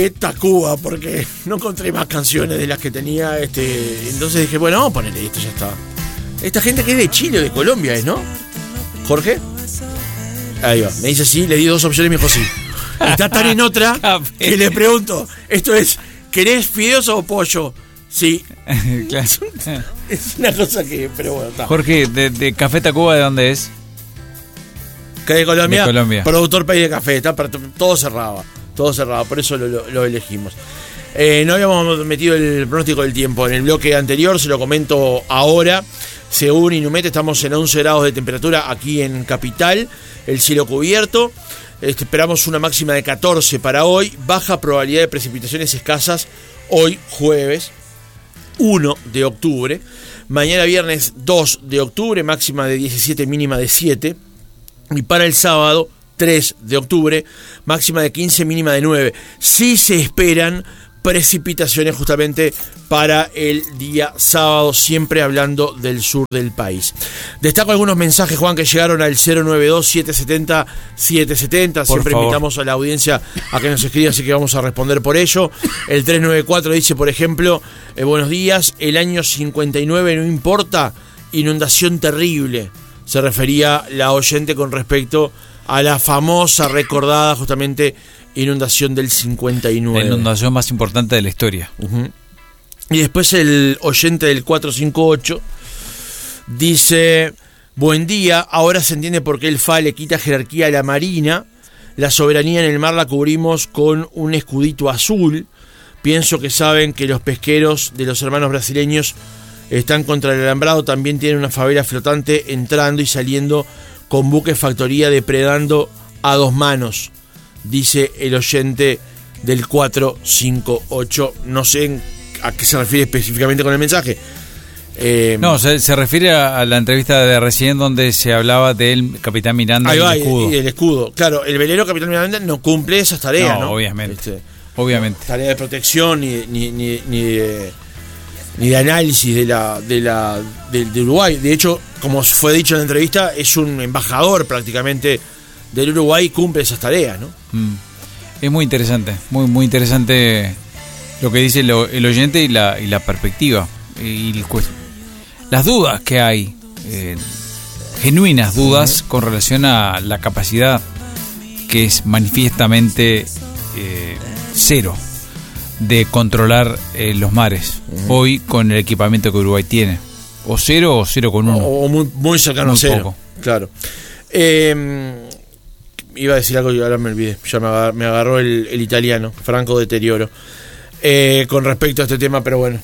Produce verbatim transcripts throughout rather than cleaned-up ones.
Tacuba, porque no encontré más canciones de las que tenía. este Entonces dije, bueno, vamos a ponerle esto, ya está. Esta gente que es de Chile o de Colombia es, ¿no? ¿Jorge? Ahí va, me dice sí, le di dos opciones y me dijo sí. Está tan en otra que le pregunto, esto es, ¿querés fideos o pollo? Sí. Claro. Es una cosa que, pero bueno, está. Jorge, de, de Café Tacuba, ¿de dónde es? Que de Colombia, de Colombia. Productor país de café, está todo cerrado, todo cerrado, por eso lo, lo, lo elegimos. Eh, no habíamos metido el pronóstico del tiempo en el bloque anterior, se lo comento ahora. Según Inumet, estamos en once grados de temperatura aquí en Capital, el cielo cubierto. Este, esperamos una máxima de catorce para hoy, baja probabilidad de precipitaciones escasas hoy jueves uno de octubre. Mañana viernes dos de octubre, máxima de diecisiete, mínima de siete. Y para el sábado tres de octubre, máxima de quince, mínima de nueve. Sí se esperan precipitaciones justamente para el día sábado, siempre hablando del sur del país. Destaco algunos mensajes, Juan, que llegaron al cero nueve dos, siete siete cero, siete siete cero. Siempre favor. Invitamos a la audiencia a que nos escriba, así que vamos a responder por ello. El tres nueve cuatro dice, por ejemplo, eh, buenos días, el año cincuenta y nueve no importa, inundación terrible. Se refería la oyente con respecto a la famosa, recordada justamente inundación del cincuenta y nueve. La inundación más importante de la historia. Uh-huh. Y después el oyente del cuatro cinco ocho dice, buen día, ahora se entiende por qué el F A le quita jerarquía a la Marina, la soberanía en el mar la cubrimos con un escudito azul, pienso que saben que los pesqueros de los hermanos brasileños están contra el alambrado, también tienen una favela flotante entrando y saliendo con buques factoría depredando a dos manos, dice el oyente del cuatro cinco ocho. No sé a qué se refiere específicamente con el mensaje. Eh, no, se, se refiere a la entrevista de recién donde se hablaba del Capitán Miranda y el escudo. Y el escudo. Claro, el velero Capitán Miranda no cumple esas tareas, ¿no? No, obviamente. Este, obviamente. Tarea de protección ni, ni, ni, ni de... ni de análisis de la de la de, de Uruguay. De hecho, como fue dicho en la entrevista, es un embajador prácticamente del Uruguay y cumple esas tareas, ¿no? Mm. Es muy interesante, muy muy interesante lo que dice el, el oyente y la y la perspectiva y el, las dudas que hay, eh, genuinas dudas uh-huh. con relación a la capacidad que es manifiestamente eh, cero de controlar eh, los mares uh-huh. hoy con el equipamiento que Uruguay tiene, o cero o cero con uno, o, o muy, muy cercano a cero, poco. Claro. Eh, iba a decir algo y ahora me olvidé, ya me agarró, me agarró el, el italiano, Franco Deterioro, eh, con respecto a este tema, pero bueno,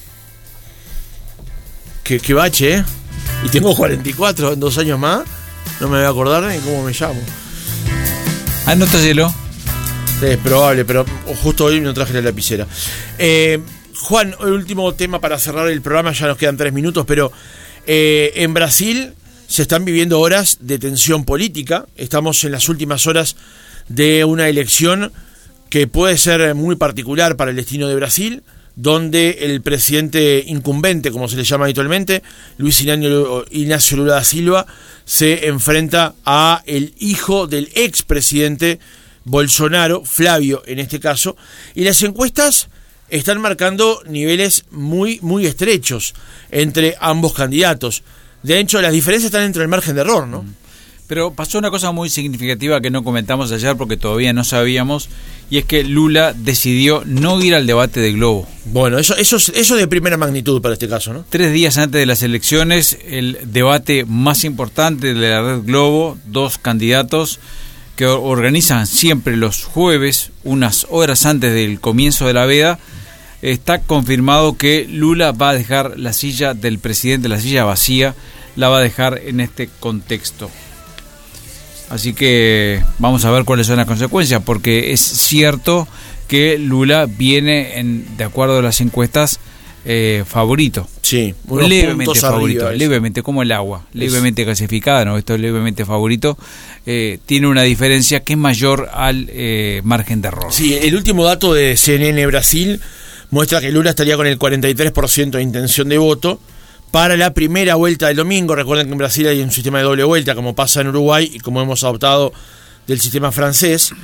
que, que bache, ¿eh? Y tengo cuarenta y cuatro, en dos años más, no me voy a acordar ni cómo me llamo. Anótaselo. Sí, es probable, pero justo hoy no traje la lapicera. Eh, Juan, el último tema para cerrar el programa, ya nos quedan tres minutos, pero eh, en Brasil se están viviendo horas de tensión política. Estamos en las últimas horas de una elección que puede ser muy particular para el destino de Brasil, donde el presidente incumbente, como se le llama habitualmente, Luis Inácio Lula da Silva, se enfrenta a el hijo del expresidente Bolsonaro, Flavio en este caso, y las encuestas están marcando niveles muy muy estrechos entre ambos candidatos. De hecho, las diferencias están entre el margen de error, ¿no? Pero pasó una cosa muy significativa que no comentamos ayer porque todavía no sabíamos, y es que Lula decidió no ir al debate de Globo. Bueno, eso eso eso de primera magnitud para este caso, ¿no? Tres días antes de las elecciones, el debate más importante de la red Globo, dos candidatos que organizan siempre los jueves, unas horas antes del comienzo de la veda, está confirmado que Lula va a dejar la silla del presidente, la silla vacía, la va a dejar en este contexto. Así que vamos a ver cuáles son las consecuencias, porque es cierto que Lula viene, en, de acuerdo a las encuestas, eh, favorito. Sí, levemente favorito, levemente como el agua, es. levemente clasificada, ¿no? Esto es levemente favorito. Eh, tiene una diferencia que es mayor al eh, margen de error. Sí, el último dato de C N N Brasil muestra que Lula estaría con el cuarenta y tres por ciento de intención de voto para la primera vuelta del domingo. Recuerden que en Brasil hay un sistema de doble vuelta, como pasa en Uruguay y como hemos adoptado del sistema francés.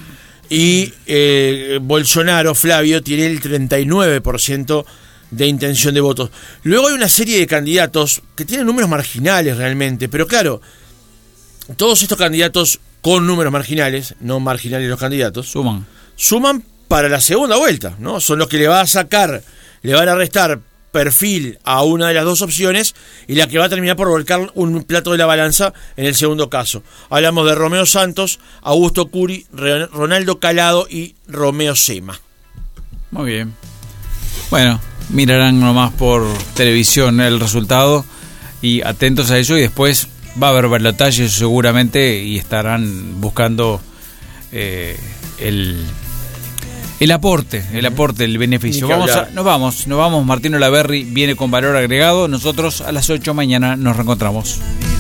y eh, Bolsonaro, Flavio, tiene el treinta y nueve por ciento de intención de votos. Luego hay una serie de candidatos que tienen números marginales realmente, pero claro, todos estos candidatos con números marginales, no marginales los candidatos, suman. Suman para la segunda vuelta, ¿no? Son los que le va a sacar, le van a restar perfil a una de las dos opciones y la que va a terminar por volcar un plato de la balanza en el segundo caso. Hablamos de Romeo Santos, Augusto Curi, Ronaldo Calado y Romeo Sema. Muy bien. Bueno, mirarán nomás por televisión el resultado y atentos a ello, y después va a haber balotaje seguramente y estarán buscando eh, el el aporte, el aporte, el beneficio. Vamos a, nos vamos, nos vamos. Martín Olaverri viene con valor agregado. Nosotros a las ocho mañana nos reencontramos.